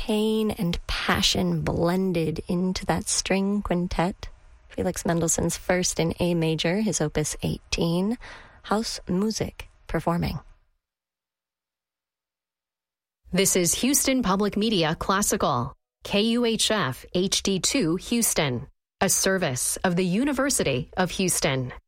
pain and passion blended into that string quintet. Felix Mendelssohn's First in A major, his opus 18, Haus Musik, performing. This is Houston Public Media Classical, KUHF HD2 Houston, a service of the University of Houston.